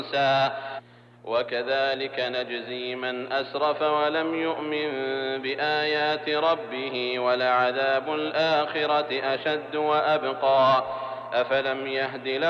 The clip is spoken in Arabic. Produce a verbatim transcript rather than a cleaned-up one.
موسى وكذلك نجزي من أسرف ولم يؤمن بآيات ربه ولعذاب الآخرة أشد وأبقى أفلم يهد